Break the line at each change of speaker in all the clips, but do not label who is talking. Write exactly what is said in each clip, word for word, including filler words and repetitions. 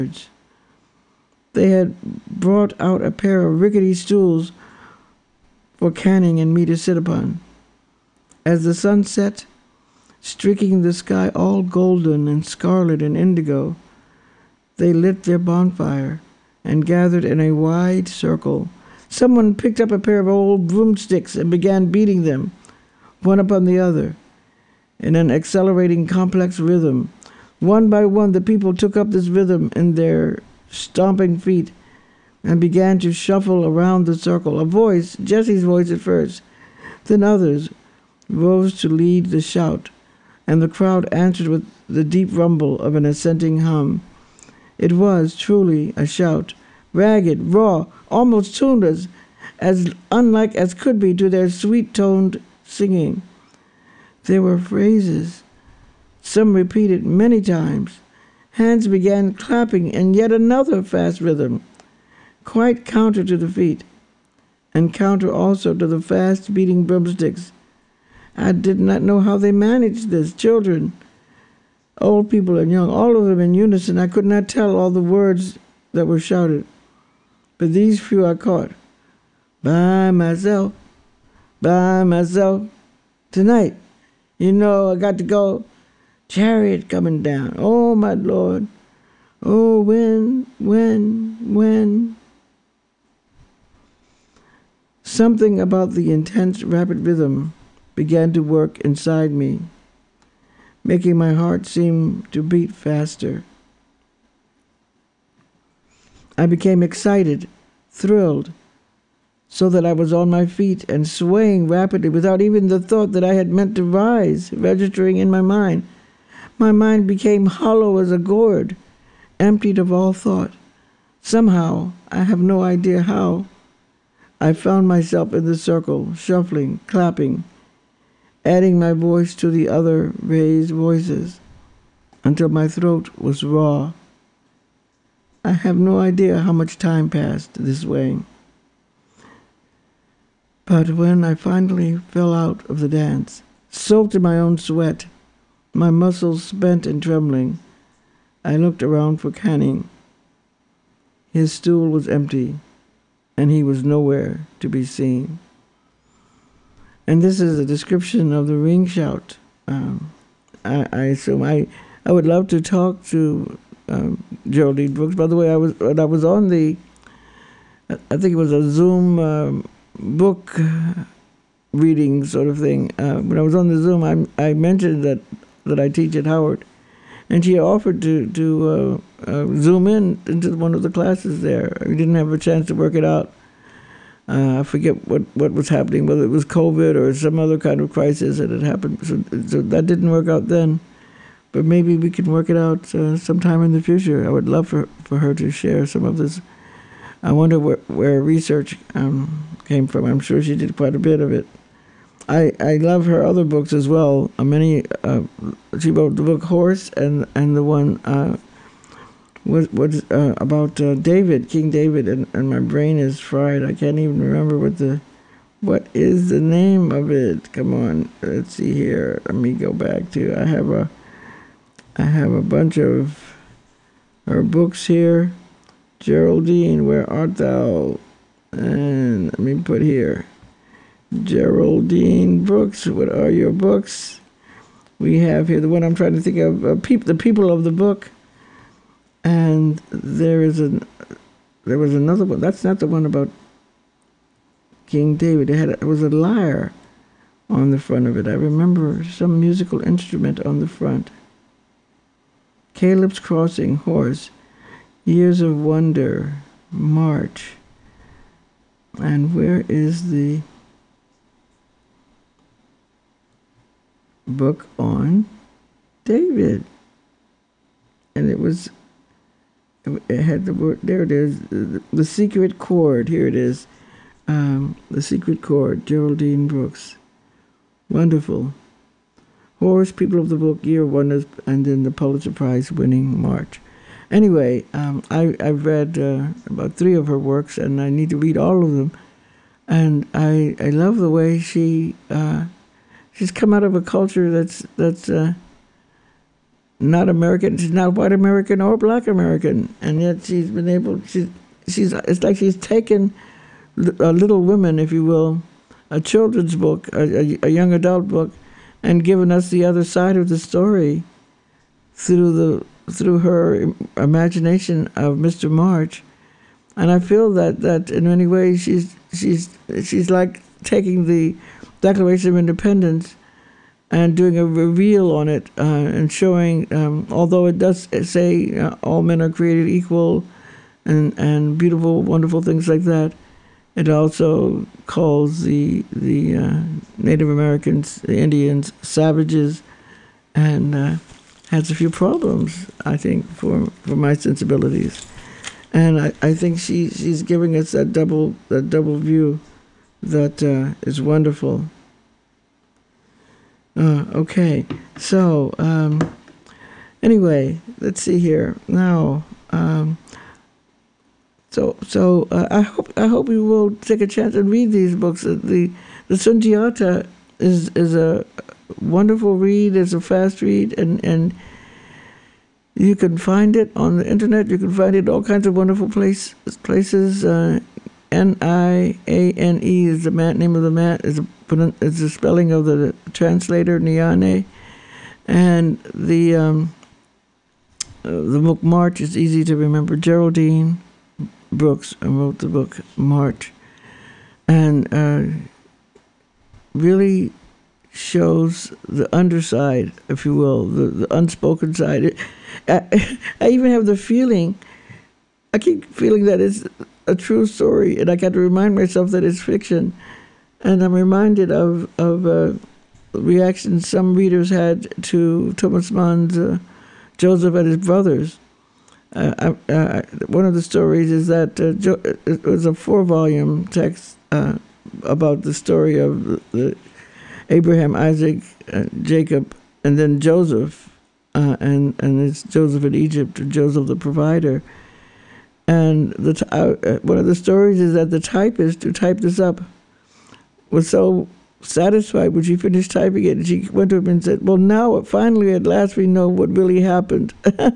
They had brought out a pair of rickety stools for Canning and me to sit upon. As the sun set, streaking the sky all golden and scarlet and indigo, they lit their bonfire and gathered in a wide circle. Someone picked up a pair of old broomsticks and began beating them, one upon the other, in an accelerating complex rhythm. One by one, the people took up this rhythm in their stomping feet and began to shuffle around the circle. A voice, Jesse's voice at first, then others, rose to lead the shout, and the crowd answered with the deep rumble of an assenting hum. It was truly a shout, ragged, raw, almost tuneless, as unlike as could be to their sweet-toned singing. There were phrases, some repeated many times. Hands began clapping in yet another fast rhythm, quite counter to the feet, and counter also to the fast-beating broomsticks. I did not know how they managed this. Children, old people and young, all of them in unison. I could not tell all the words that were shouted, but these few I caught. By myself, by myself, tonight, you know I got to go. Chariot coming down, oh my Lord, oh when, when, when. Something about the intense, rapid rhythm began to work inside me, making my heart seem to beat faster. I became excited, thrilled, so that I was on my feet and swaying rapidly without even the thought that I had meant to rise, registering in my mind. My mind became hollow as a gourd, emptied of all thought. Somehow, I have no idea how, I found myself in the circle, shuffling, clapping, adding my voice to the other raised voices until my throat was raw. I have no idea how much time passed this way. But when I finally fell out of the dance, soaked in my own sweat, my muscles spent and trembling, I looked around for Canning. His stool was empty, and he was nowhere to be seen. And this is a description of the ring shout. Um, I, I assume I, I would love to talk to um, Geraldine Brooks. By the way, I was when I was on the, I think it was a Zoom um, book reading sort of thing. Uh, when I was on the Zoom, I I mentioned that. that I teach at Howard, and she offered to to uh, uh, zoom in into one of the classes there. We didn't have a chance to work it out. Uh, I forget what, what was happening, whether it was COVID or some other kind of crisis that had happened. So, so that didn't work out then, but maybe we can work it out uh, sometime in the future. I would love for, for her to share some of this. I wonder where, where research um, came from. I'm sure she did quite a bit of it. I, I love her other books as well. Uh, many uh, she wrote the book Horse and and the one uh, was was uh, about uh, David, King David, and, and my brain is fried. I can't even remember what the what is the name of it. Come on, let's see here. Let me go back to. I have a I have a bunch of her books here. Geraldine, where art thou? And let me put here. Geraldine Brooks, what are your books? We have here the one I'm trying to think of, uh, peop, the people of the book, and there is an there was another one. That's not the one about King David. It had it was a lyre on the front of it. I remember some musical instrument on the front. Caleb's Crossing, Horse, Years of Wonder, March, and where is the book on David? And it was, it had the word, there it is, the, the Secret Chord, here it is, um, The Secret Chord, Geraldine Brooks. Wonderful. Horse, People of the Book, Year of Wonders, and then the Pulitzer Prize winning March. Anyway, um, I, I've read uh, about three of her works, and I need to read all of them. And I, I love the way she, uh, she's come out of a culture that's that's uh, not American. She's not white American or black American, and yet she's been able. She's she's. It's like she's taken a Little Women, if you will, a children's book, a, a, a young adult book, and given us the other side of the story through the through her imagination of Mister March. And I feel that, that in many ways she's she's she's like taking the Declaration of Independence and doing a reveal on it uh, and showing, um, although it does say uh, all men are created equal and and beautiful, wonderful things like that, it also calls the the uh, Native Americans, the Indians, savages, and uh, has a few problems, I think, for for my sensibilities. And I, I think she, she's giving us that double that double view that uh, is wonderful. Uh, okay, so um, anyway, let's see here now. Um, so so uh, I hope I hope you will take a chance and read these books. The the Sundiata is is a wonderful read. It's a fast read, and and. You can find it on the internet. You can find it all kinds of wonderful place, places. Uh, N I A N E is the man, name of the man, is a, is the spelling of the translator, Nyane. And the um, uh, the book March is easy to remember. Geraldine Brooks wrote the book March. And uh, really shows the underside, if you will, the, the unspoken side. It, I, I even have the feeling, I keep feeling that it's a true story, and I got to remind myself that it's fiction. And I'm reminded of, of uh, reactions some readers had to Thomas Mann's uh, Joseph and His Brothers. Uh, I, uh, one of the stories is that uh, jo- it was a four-volume text uh, about the story of the, the Abraham, Isaac, uh, Jacob, and then Joseph, uh, and and it's Joseph in Egypt, Joseph the provider. And the t- uh, one of the stories is that the typist who typed this up was so satisfied when she finished typing it, and she went to him and said, "Well, now finally, at last, we know what really happened,"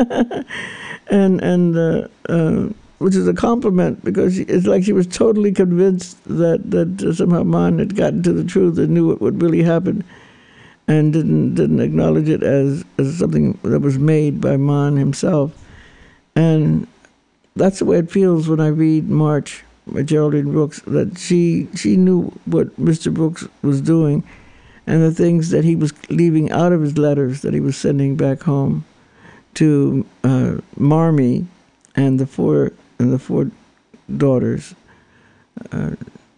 and and uh, uh, which is a compliment, because she, it's like she was totally convinced that that uh, somehow Mann had gotten to the truth and knew what, what really happened, and didn't didn't acknowledge it as, as something that was made by Mann himself. And that's the way it feels when I read March by Geraldine Brooks, that she she knew what Mister Brooks was doing and the things that he was leaving out of his letters that he was sending back home to uh, Marmee and the four and the four daughters, uh,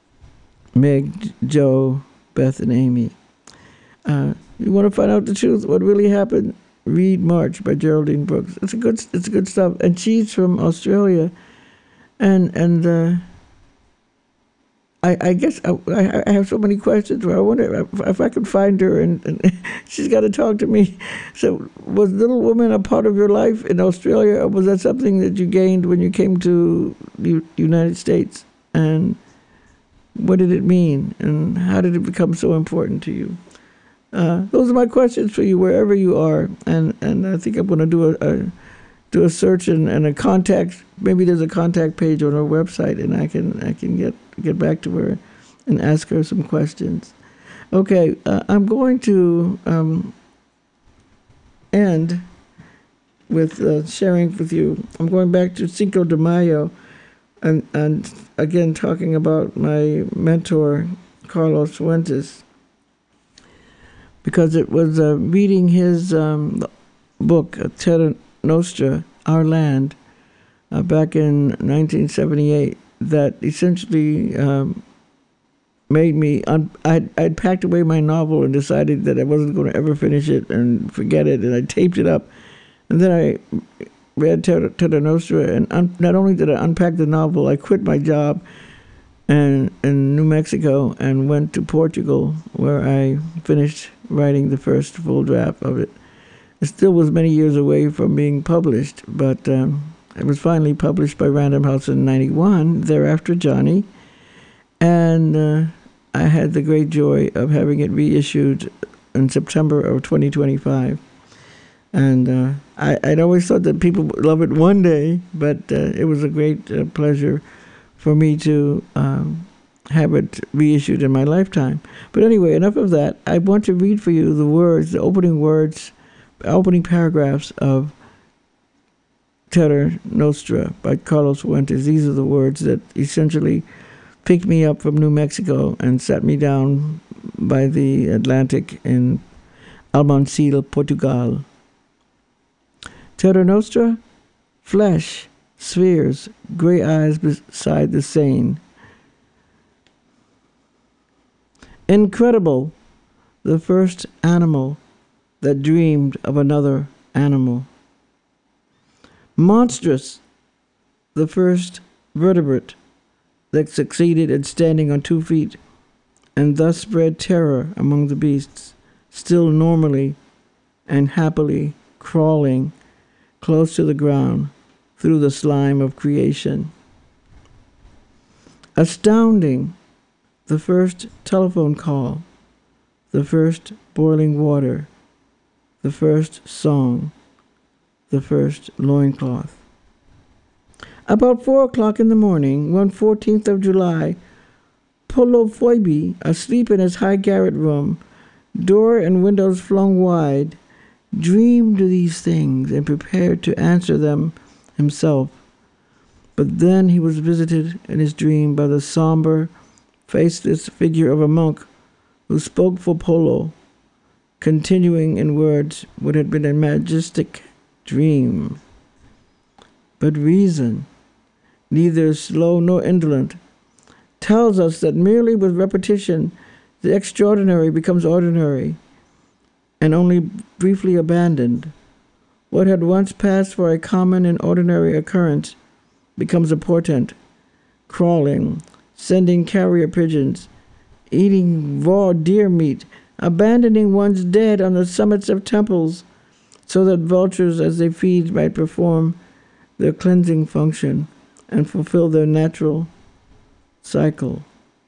Meg, Jo, Beth, and Amy. Uh, you want to find out the truth, what really happened? Read March by Geraldine Brooks. It's a good, it's good stuff. And she's from Australia, and and uh, I, I guess I, I have so many questions where I wonder if, if I could find her, and, and she's got to talk to me. So, was Little Women a part of your life in Australia, or was that something that you gained when you came to the United States? And what did it mean, and how did it become so important to you? Uh, those are my questions for you, wherever you are, and and I think I'm going to do a, a do a search and, and a contact. Maybe there's a contact page on our website, and I can I can get get back to her and ask her some questions. Okay, uh, I'm going to um, end with uh, sharing with you. I'm going back to Cinco de Mayo, and and again talking about my mentor Carlos Fuentes, because it was uh, reading his um, book, Terra Nostra, Our Land, uh, back in nineteen seventy-eight, that essentially um, made me, un- I'd, I'd packed away my novel and decided that I wasn't going to ever finish it and forget it, and I taped it up. And then I read Terra, Terra Nostra, and un- not only did I unpack the novel, I quit my job and in New Mexico and went to Portugal, where I finished writing the first full draft of it. It still was many years away from being published, but um, it was finally published by Random House in ninety-one, thereafter Johnny, and uh, I had the great joy of having it reissued in September of twenty twenty-five. And uh, I, I'd always thought that people would love it one day, but uh, it was a great uh, pleasure for me to um, have it reissued in my lifetime. But anyway, enough of that. I want to read for you the words, the opening words, opening paragraphs of Terra Nostra by Carlos Fuentes. These are the words that essentially picked me up from New Mexico and sat me down by the Atlantic in Almancil, Portugal. Terra Nostra, flesh, spheres, gray eyes beside the Seine. Incredible, the first animal that dreamed of another animal. Monstrous, the first vertebrate that succeeded in standing on two feet and thus spread terror among the beasts, still normally and happily crawling close to the ground through the slime of creation. Astounding, the first telephone call, the first boiling water, the first song, the first loincloth. About four o'clock in the morning, one fourteenth of July, Polo Phoebe, asleep in his high garret room, door and windows flung wide, dreamed these things and prepared to answer them himself. But then he was visited in his dream by the somber, faceless figure of a monk who spoke for Polo, continuing in words what had been a majestic dream. But reason, neither slow nor indolent, tells us that merely with repetition the extraordinary becomes ordinary, and only briefly abandoned, what had once passed for a common and ordinary occurrence becomes a portent, crawling, sending carrier pigeons, eating raw deer meat, abandoning one's dead on the summits of temples, so that vultures as they feed might perform their cleansing function and fulfill their natural cycle.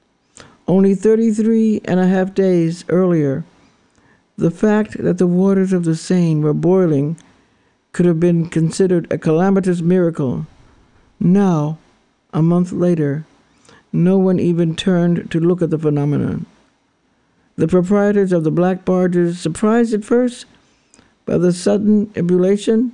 Only thirty-three and a half days earlier, the fact that the waters of the Seine were boiling could have been considered a calamitous miracle. Now, a month later, no one even turned to look at the phenomenon. The proprietors of the black barges, surprised at first by the sudden ebullition,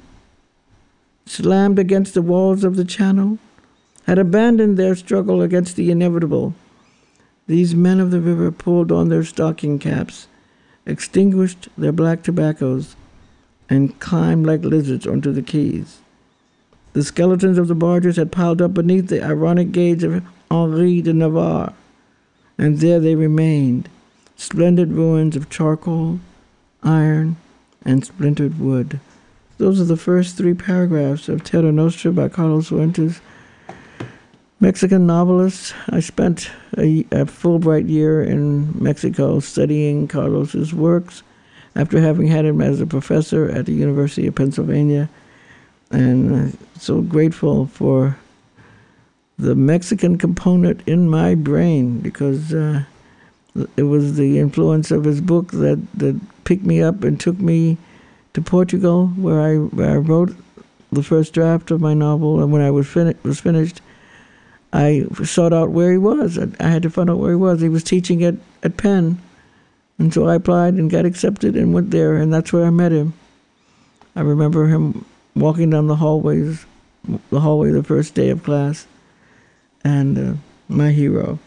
slammed against the walls of the channel, had abandoned their struggle against the inevitable. These men of the river pulled on their stocking caps, extinguished their black tobaccos, and climbed like lizards onto the quays. The skeletons of the barges had piled up beneath the ironic gaze of Henri de Navarre, and there they remained, splendid ruins of charcoal, iron, and splintered wood. Those are the first three paragraphs of Terra Nostra by Carlos Fuentes, Mexican novelist. I spent a, a Fulbright year in Mexico studying Carlos's works after having had him as a professor at the University of Pennsylvania, and uh, so grateful for the Mexican component in my brain, because uh, it was the influence of his book that, that picked me up and took me to Portugal, where I where I wrote the first draft of my novel. And when I was, fin- was finished, I sought out where he was. I, I had to find out where he was. He was teaching at, at Penn, and so I applied and got accepted and went there, and that's where I met him. I remember him walking down the hallways, the hallway the first day of class, and uh, my hero.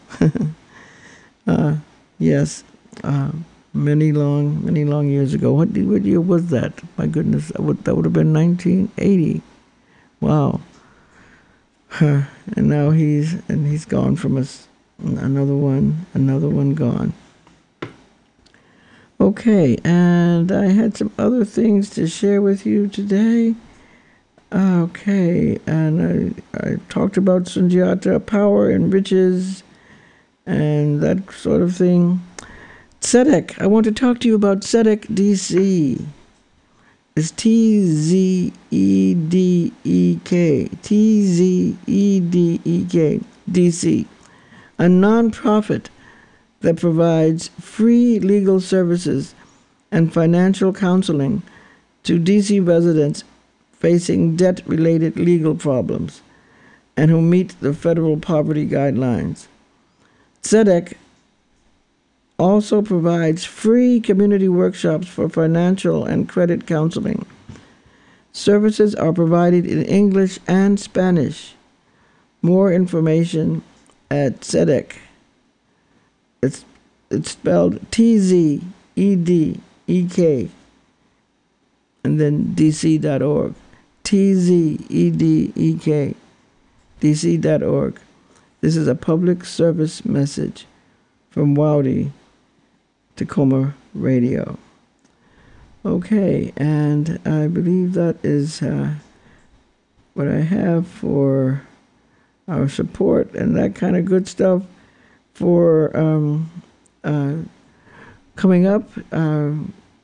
uh, yes, uh, many long, many long years ago. What, what year was that? My goodness, that would, that would have been nineteen eighty. Wow. Huh. And now he's and he's gone from us. Another one, another one gone. Okay, and I had some other things to share with you today. Okay, and I, I talked about Sundiata, power and riches, and that sort of thing. Tzedek, I want to talk to you about Tzedek D C. It's T Z E D E K, T Z E D E K, D C, a nonprofit that provides free legal services and financial counseling to D C residents facing debt-related legal problems and who meet the federal poverty guidelines. Tzedek also provides free community workshops for financial and credit counseling. Services are provided in English and Spanish. More information at Tzedek. It's, it's spelled T Z E D E K and then D C dot org. T Z E D E K, D C dot org. This is a public service message from Wowdy Tacoma Radio. Okay, and I believe that is uh, what I have for our support and that kind of good stuff for um, uh, coming up. Uh,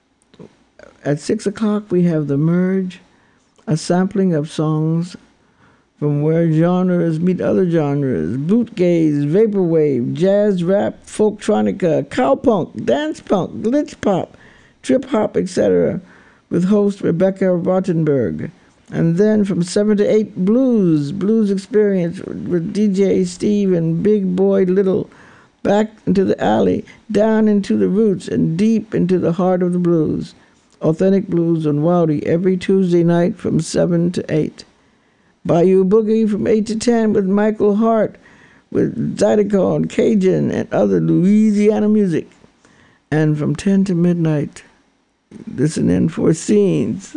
at six o'clock, we have The Merge, a sampling of songs from where genres meet other genres: bootgaze, vaporwave, jazz, rap, folktronica, cowpunk, dance punk, glitch pop, trip hop, et cetera, with host Rebecca Rottenberg. And then from seven to eight, blues, blues experience with D J Steve and Big Boy Little, back into the alley, down into the roots, and deep into the heart of the blues. Authentic Blues on Wowdy every Tuesday night from seven to eight. Bayou Boogie from eight to ten with Michael Hart, with Zydeco, Cajun, and other Louisiana music. And from ten to midnight, listen in for Scenes.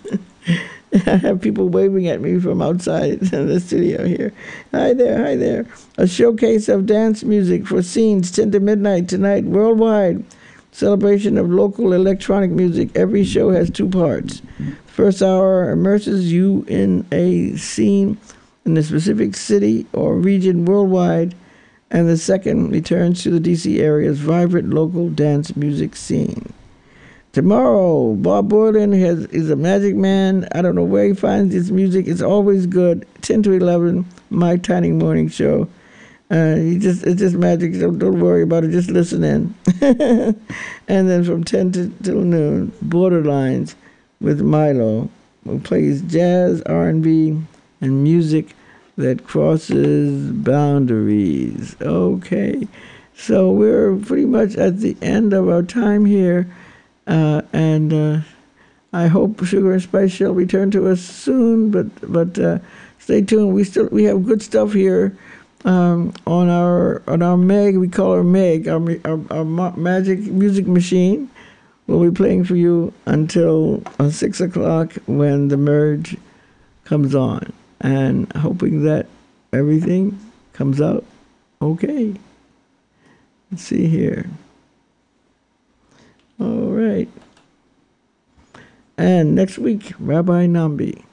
I have people waving at me from outside the studio here. Hi there, hi there. A showcase of dance music for Scenes, ten to midnight tonight, worldwide. Celebration of local electronic music. Every show has two parts. First hour immerses you in a scene in a specific city or region worldwide, and the second returns to the D C area's vibrant local dance music scene. Tomorrow, Bob Boylan has, is a magic man. I don't know where he finds his music. It's always good. ten to eleven, My Tiny Morning Show. Uh, he just it's just magic. Don't, don't worry about it. Just listen in. And then from ten to till noon, Borderlines with Milo, who plays jazz, R and B, and music that crosses boundaries. Okay, so we're pretty much at the end of our time here, uh, and uh, I hope Sugar and Spice shall return to us soon. But but uh, stay tuned. We still we have good stuff here. Um, on our on our Meg, we call her Meg, our, our, our ma- magic music machine. We'll be playing for you until uh, six o'clock when the Merge comes on, and hoping that everything comes out okay. Let's see here. All right. And next week, Rabbi Nambi.